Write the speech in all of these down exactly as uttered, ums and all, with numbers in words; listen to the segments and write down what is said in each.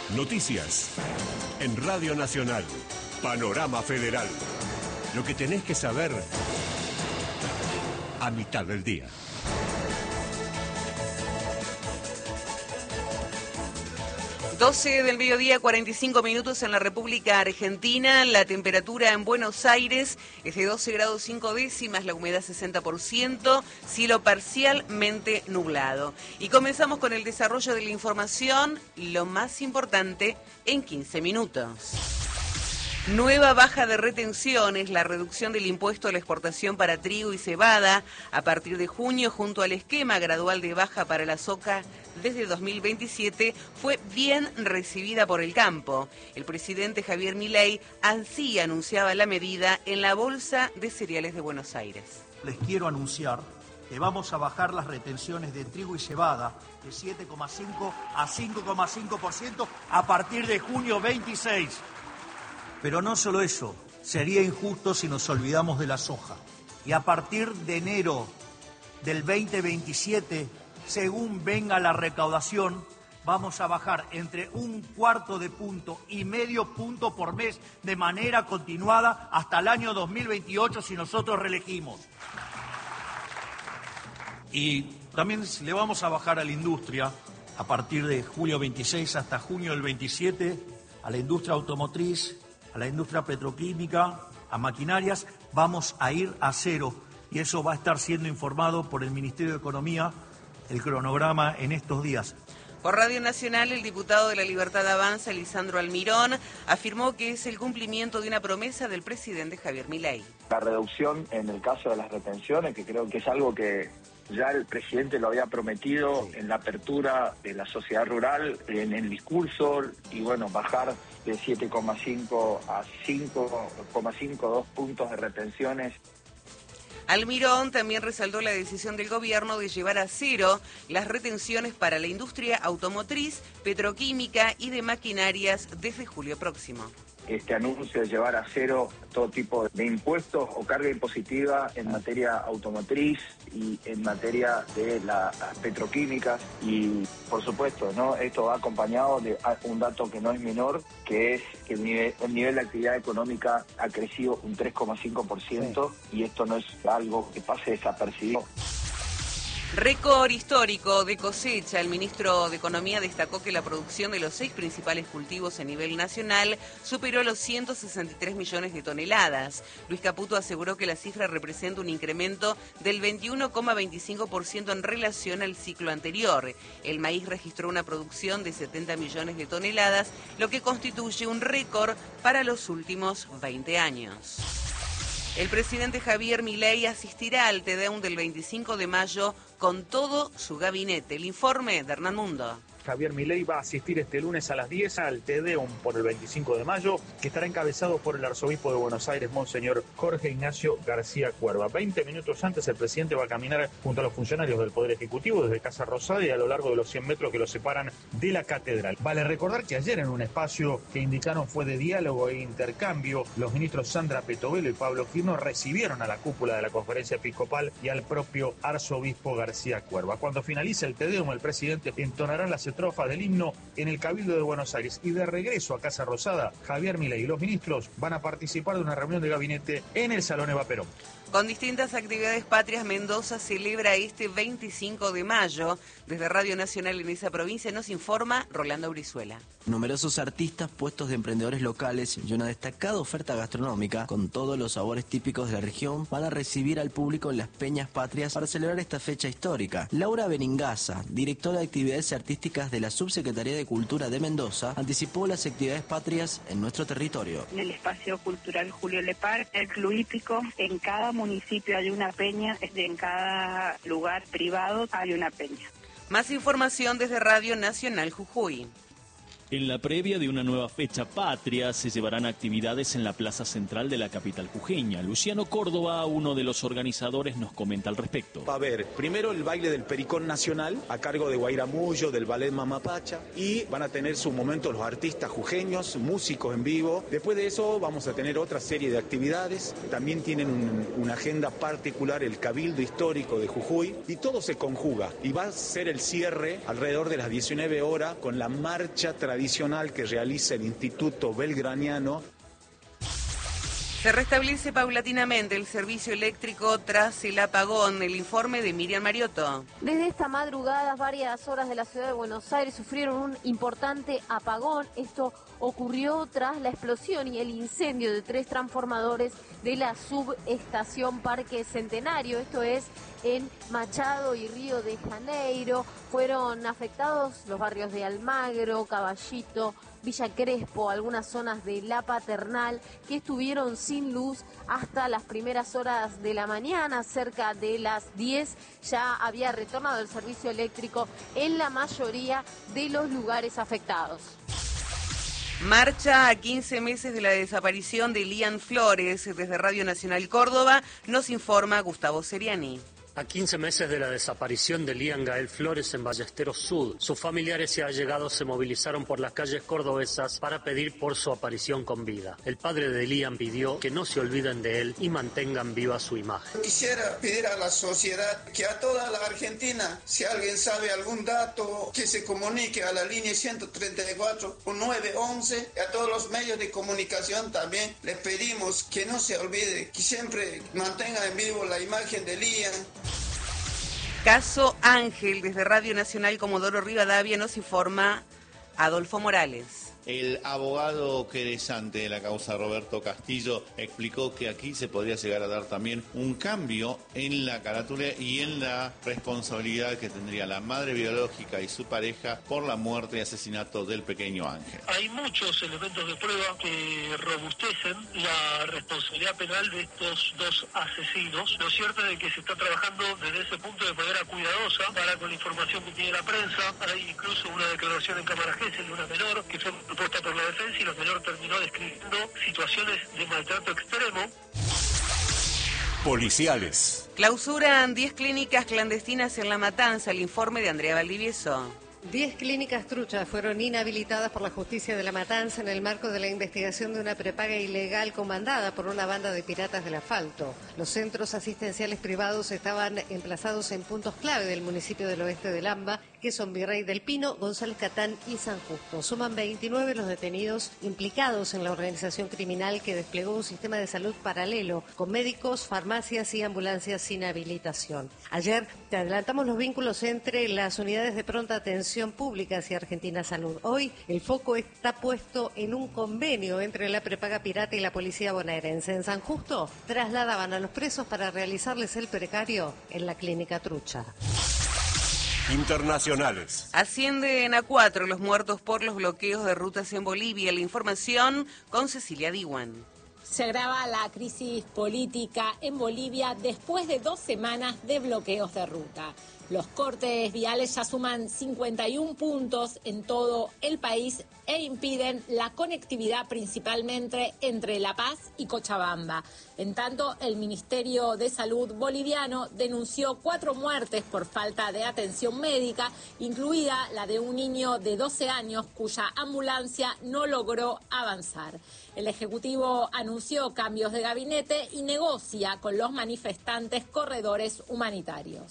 Noticias. En Radio Nacional. Panorama Federal. Lo que tenés que saber a mitad del día. doce del mediodía, cuarenta y cinco minutos en la República Argentina. La temperatura en Buenos Aires es de doce grados cinco décimas, la humedad sesenta por ciento, cielo parcialmente nublado. Y comenzamos con el desarrollo de la información, lo más importante en quince minutos. Nueva baja de retenciones, la reducción del impuesto a la exportación para trigo y cebada a partir de junio junto al esquema gradual de baja para la soja desde dos mil veintisiete fue bien recibida por el campo. El presidente Javier Milei así anunciaba la medida en la Bolsa de Cereales de Buenos Aires. Les quiero anunciar que vamos a bajar las retenciones de trigo y cebada de siete coma cinco a cinco coma cinco por ciento a partir de junio veintiséis. Pero no solo eso, sería injusto si nos olvidamos de la soja. Y a partir de enero del veinte veintisiete, según venga la recaudación, vamos a bajar entre un cuarto de punto y medio punto por mes de manera continuada hasta el año dos mil veintiocho si nosotros reelegimos. Y también le vamos a bajar a la industria a partir de julio veintiséis hasta junio del veintisiete, a la industria automotriz, a la industria petroquímica, a maquinarias, vamos a ir a cero. Y eso va a estar siendo informado por el Ministerio de Economía, el cronograma en estos días. Por Radio Nacional, el diputado de la Libertad Avanza, Lisandro Almirón, afirmó que es el cumplimiento de una promesa del presidente Javier Milei. La reducción en el caso de las retenciones, que creo que es algo que ya el presidente lo había prometido sí. en la apertura de la sociedad rural, en el discurso, y bueno, bajar de siete coma cinco a cinco coma cincuenta y dos puntos de retenciones. Almirón también resaltó la decisión del gobierno de llevar a cero las retenciones para la industria automotriz, petroquímica y de maquinarias desde julio próximo. Este anuncio de llevar a cero todo tipo de impuestos o carga impositiva en materia automotriz y en materia de las petroquímicas y, por supuesto, no, esto va acompañado de un dato que no es menor, que es que el nivel, el nivel de actividad económica ha crecido un tres coma cinco por ciento sí. y esto no es algo que pase desapercibido. Récord histórico de cosecha. El ministro de Economía destacó que la producción de los seis principales cultivos a nivel nacional superó los ciento sesenta y tres millones de toneladas. Luis Caputo aseguró que la cifra representa un incremento del veintiuno coma veinticinco por ciento en relación al ciclo anterior. El maíz registró una producción de setenta millones de toneladas, lo que constituye un récord para los últimos veinte años. El presidente Javier Milei asistirá al Tedeum del veinticinco de mayo con todo su gabinete. El informe de Hernán Mundo. Javier Milei va a asistir este lunes a las diez al Tedeum por el veinticinco de mayo, que estará encabezado por el arzobispo de Buenos Aires, Monseñor Jorge Ignacio García Cuerva. Veinte minutos antes, el presidente va a caminar junto a los funcionarios del Poder Ejecutivo desde Casa Rosada y a lo largo de los cien metros que lo separan de la catedral. Vale recordar que ayer, en un espacio que indicaron fue de diálogo e intercambio, los ministros Sandra Petovelo y Pablo Quirno recibieron a la cúpula de la Conferencia Episcopal y al propio arzobispo García Cuerva. Cuando finalice el Tedeum, el presidente entonará las estrofas del himno en el Cabildo de Buenos Aires y de regreso a Casa Rosada, Javier Milei y los ministros van a participar de una reunión de gabinete en el Salón Eva Perón. Con distintas actividades patrias, Mendoza celebra este veinticinco de mayo. Desde Radio Nacional en esa provincia nos informa Rolando Brizuela. Numerosos artistas, puestos de emprendedores locales y una destacada oferta gastronómica con todos los sabores típicos de la región van a recibir al público en las Peñas Patrias para celebrar esta fecha histórica. Laura Beningaza, directora de actividades artísticas de la Subsecretaría de Cultura de Mendoza, anticipó las actividades patrias en nuestro territorio. En el espacio cultural Julio Lepar, el Club Hípico, en cada municipio hay una peña, en cada lugar privado hay una peña. Más información desde Radio Nacional Jujuy. En la previa de una nueva fecha patria se llevarán actividades en la plaza central de la capital jujeña. Luciano Córdoba, uno de los organizadores, nos comenta al respecto. Va a haber primero el baile del Pericón Nacional a cargo de Guaira Mullo, del ballet Mamapacha, y van a tener su momento los artistas jujeños, músicos en vivo. Después de eso vamos a tener otra serie de actividades. También tienen un, una agenda particular, el Cabildo Histórico de Jujuy, y todo se conjuga. Y va a ser el cierre alrededor de las diecinueve horas con la marcha tradicional adicional que realiza el Instituto Belgraniano. Se restablece paulatinamente el servicio eléctrico tras el apagón. El informe de Miriam Mariotto. Desde esta madrugada, varias horas de la ciudad de Buenos Aires sufrieron un importante apagón. Esto ocurrió tras la explosión y el incendio de tres transformadores de la subestación Parque Centenario. Esto es en Machado y Río de Janeiro. Fueron afectados los barrios de Almagro, Caballito, Villa Crespo, algunas zonas de La Paternal, que estuvieron sin luz hasta las primeras horas de la mañana. Cerca de las diez ya había retornado el servicio eléctrico en la mayoría de los lugares afectados. Marcha a quince meses de la desaparición de Lian Flores. Desde Radio Nacional Córdoba nos informa Gustavo Seriani. A quince meses de la desaparición de Lian Gael Flores en Ballesteros Sud, sus familiares y allegados se movilizaron por las calles cordobesas para pedir por su aparición con vida. El padre de Lian pidió que no se olviden de él y mantengan viva su imagen. Quisiera pedir a la sociedad que a toda la Argentina, si alguien sabe algún dato, que se comunique a la línea ciento treinta y cuatro o nueve once, y a todos los medios de comunicación también les pedimos que no se olvide, que siempre mantengan en vivo la imagen de Lian. Caso Ángel, desde Radio Nacional Comodoro Rivadavia nos informa Adolfo Morales. El abogado querellante de la causa, Roberto Castillo, explicó que aquí se podría llegar a dar también un cambio en la carátula y en la responsabilidad que tendría la madre biológica y su pareja por la muerte y asesinato del pequeño Ángel. Hay muchos elementos de prueba que robustecen la responsabilidad penal de estos dos asesinos. Lo cierto es que se está trabajando desde ese punto de manera cuidadosa para con la información que tiene la prensa. Hay incluso una declaración en cámara Gesell de una menor que fue propuesta por la defensa y la menor terminó describiendo situaciones de maltrato extremo. Policiales. Clausuran diez clínicas clandestinas en La Matanza. El informe de Andrea Valdivieso. Diez clínicas truchas fueron inhabilitadas por la justicia de La Matanza en el marco de la investigación de una prepaga ilegal comandada por una banda de piratas del asfalto. Los centros asistenciales privados estaban emplazados en puntos clave del municipio del oeste de Lamba, que son Virrey del Pino, González Catán y San Justo. Suman veintinueve los detenidos implicados en la organización criminal que desplegó un sistema de salud paralelo, con médicos, farmacias y ambulancias sin habilitación. Ayer te adelantamos los vínculos entre las unidades de pronta atención públicas y Argentina Salud. Hoy el foco está puesto en un convenio entre la prepaga pirata y la policía bonaerense. En San Justo trasladaban a los presos para realizarles el precario en la clínica trucha. Internacionales. Ascienden a cuatro los muertos por los bloqueos de rutas en Bolivia. La información con Cecilia Diwan. Se agrava la crisis política en Bolivia después de dos semanas de bloqueos de ruta. Los cortes viales ya suman cincuenta y un puntos en todo el país e impiden la conectividad principalmente entre La Paz y Cochabamba. En tanto, el Ministerio de Salud boliviano denunció cuatro muertes por falta de atención médica, incluida la de un niño de doce años cuya ambulancia no logró avanzar. El Ejecutivo anunció cambios de gabinete y negocia con los manifestantes corredores humanitarios.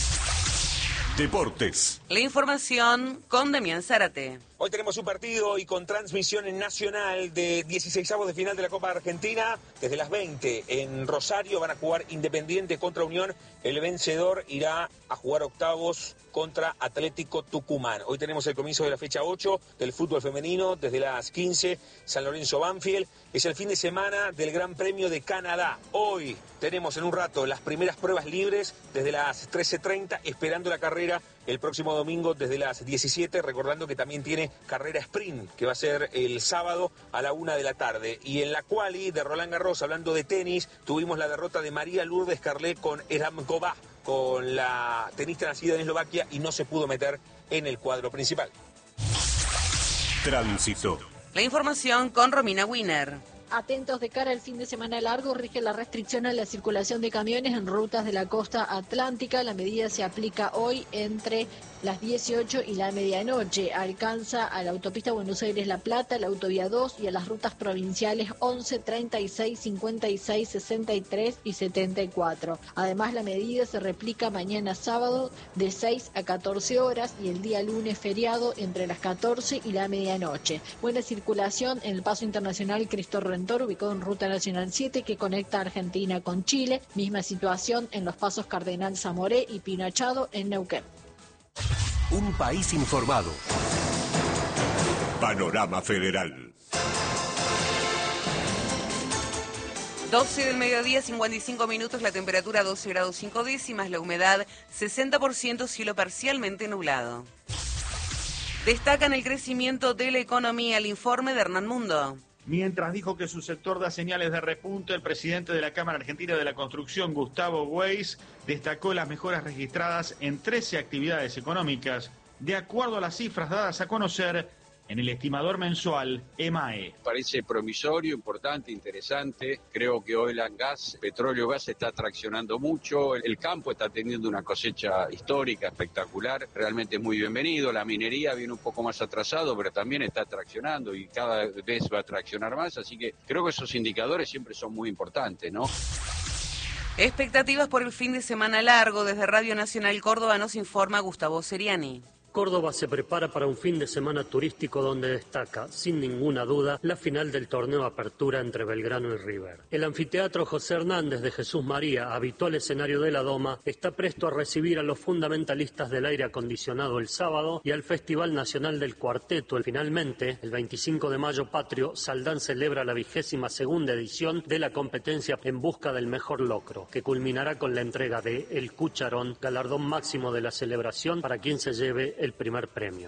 Deportes. La información con Damián Zárate. Hoy tenemos un partido y con transmisión en nacional de dieciseisavos de final de la Copa Argentina. Desde las veinte en Rosario van a jugar Independiente contra Unión. El vencedor irá a jugar octavos contra Atlético Tucumán. Hoy tenemos el comienzo de la fecha ocho del fútbol femenino. Desde las quince, San Lorenzo Banfield. Es el fin de semana del Gran Premio de Canadá. Hoy tenemos en un rato las primeras pruebas libres desde las trece treinta, esperando la carrera el próximo domingo desde las diecisiete, recordando que también tiene carrera sprint, que va a ser el sábado a la una de la tarde. Y en la quali de Roland Garros, hablando de tenis, tuvimos la derrota de María Lourdes Carlet con Eramkova, con la tenista nacida en Eslovaquia, y no se pudo meter en el cuadro principal. Tránsito. La información con Romina Wiener. atentos de cara al fin de semana largo. Rige la restricción a la circulación de camiones en rutas de la costa atlántica. La medida se aplica hoy entre las dieciocho y la medianoche. Alcanza a la autopista Buenos Aires-La Plata, la autovía dos y a las rutas provinciales once, treinta y seis, cincuenta y seis, sesenta y tres y setenta y cuatro. Además, la medida se replica mañana sábado de seis a catorce horas y el día lunes feriado entre las catorce y la medianoche. Buena circulación en el paso internacional Cristo Redentor, ubicado en Ruta Nacional siete, que conecta Argentina con Chile. Misma situación en los pasos Cardenal Zamoré y Pinachado en Neuquén. Un país informado. Panorama Federal. doce del mediodía, cincuenta y cinco minutos, la temperatura doce grados cinco décimas, la humedad sesenta por ciento, cielo parcialmente nublado. Destacan el crecimiento de la economía, el informe de Hernán Mundo. Mientras dijo que su sector da señales de repunte, el presidente de la Cámara Argentina de la Construcción, Gustavo Weiss, destacó las mejoras registradas en trece actividades económicas, de acuerdo a las cifras dadas a conocer en el estimador mensual E M A E. Parece promisorio, importante, interesante. Creo que oil and gas, petróleo gas está traccionando mucho. El campo está teniendo una cosecha histórica, espectacular. Realmente muy bienvenido. La minería viene un poco más atrasado, pero también está traccionando y cada vez va a traccionar más. Así que creo que esos indicadores siempre son muy importantes, ¿no? Expectativas por el fin de semana largo. Desde Radio Nacional Córdoba nos informa Gustavo Seriani. Córdoba se prepara para un fin de semana turístico donde destaca, sin ninguna duda, la final del torneo Apertura entre Belgrano y River. El anfiteatro José Hernández de Jesús María, habitual escenario de la Doma, está presto a recibir a los fundamentalistas del aire acondicionado el sábado y al Festival Nacional del Cuarteto. Finalmente, el veinticinco de mayo patrio, Saldán celebra la vigésima segunda edición de la competencia En Busca del Mejor Locro, que culminará con la entrega de El Cucharón, galardón máximo de la celebración para quien se lleve el primer premio.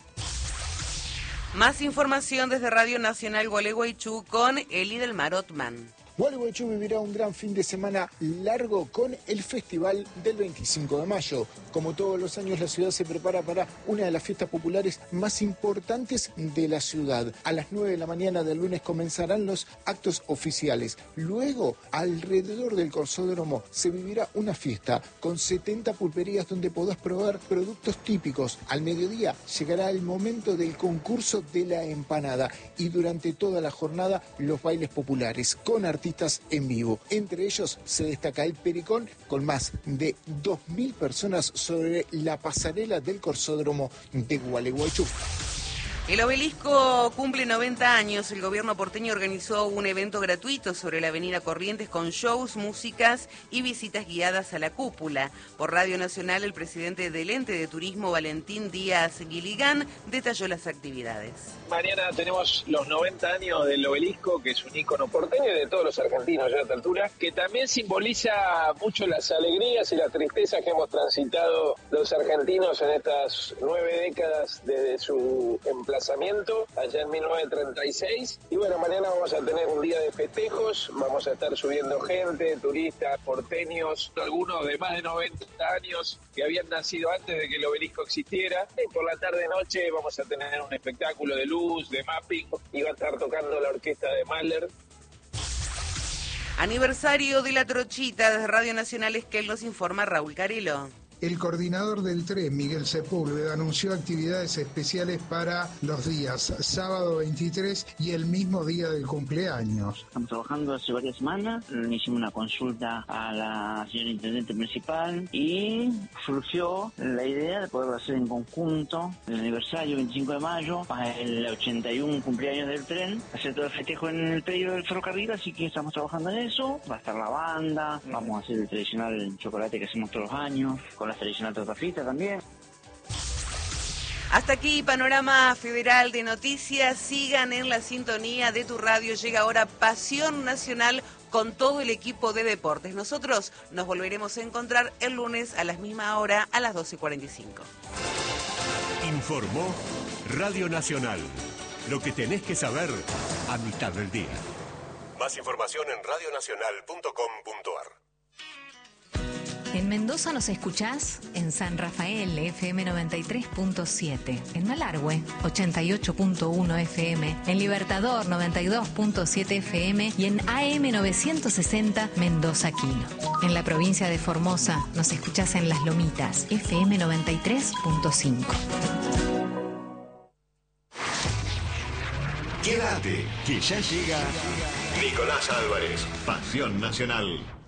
Más información desde Radio Nacional Gualeguaychú con Eli del Mar Otman. Gualeguaychú vivirá un gran fin de semana largo con el Festival del veinticinco de mayo. Como todos los años, la ciudad se prepara para una de las fiestas populares más importantes de la ciudad. A las nueve de la mañana del lunes comenzarán los actos oficiales. Luego, alrededor del Corsódromo, se vivirá una fiesta con setenta pulperías donde podrás probar productos típicos. Al mediodía llegará el momento del concurso de la empanada y durante toda la jornada los bailes populares con artistas en vivo. Entre ellos se destaca el Pericón con más de dos mil personas sobre la pasarela del Corsódromo de Gualeguaychú. El Obelisco cumple noventa años. El gobierno porteño organizó un evento gratuito sobre la avenida Corrientes con shows, músicas y visitas guiadas a la cúpula. Por Radio Nacional, el presidente del ente de turismo, Valentín Díaz Guiligán, detalló las actividades. Mañana tenemos los noventa años del Obelisco, que es un ícono porteño y de todos los argentinos ya a esta altura, que también simboliza mucho las alegrías y las tristezas que hemos transitado los argentinos en estas nueve décadas desde su emplazamiento allá en mil novecientos treinta y seis. Y bueno, mañana vamos a tener un día de festejos, vamos a estar subiendo gente, turistas, porteños, algunos de más de noventa años que habían nacido antes de que el Obelisco existiera. Y por la tarde-noche vamos a tener un espectáculo de luz, de mapping, y va a estar tocando la orquesta de Mahler. Aniversario de la Trochita. Desde Radio Nacional Esquel nos informa Raúl Carelo. El coordinador del T R E, Miguel Sepúlveda, anunció actividades especiales para los días sábado veintitrés y el mismo día del cumpleaños. Estamos trabajando hace varias semanas, hicimos una consulta a la señora Intendente Municipal y surgió la idea de poderlo hacer en conjunto, el aniversario veinticinco de mayo, para el ochenta y uno cumpleaños del tren, hacer todo el festejo en el predio del ferrocarril, así que estamos trabajando en eso. Va a estar la banda, vamos a hacer el tradicional chocolate que hacemos todos los años, con la tradicional torta frita también. Hasta aquí Panorama Federal de Noticias. Sigan en la sintonía de tu radio. Llega ahora Pasión Nacional con todo el equipo de deportes. Nosotros nos volveremos a encontrar el lunes a la misma hora, a las doce cuarenta y cinco. Informó Radio Nacional. Lo que tenés que saber a mitad del día. Más información en radio nacional punto com punto a r. En Mendoza nos escuchás en San Rafael, F M noventa y tres punto siete. En Malargüe, ochenta y ocho punto uno F M. En Libertador, noventa y dos punto siete F M. Y en A M novecientos sesenta, Mendoza Quino. En la provincia de Formosa nos escuchás en Las Lomitas, F M noventa y tres punto cinco. Quédate, que ya llega Nicolás Álvarez, Pasión Nacional.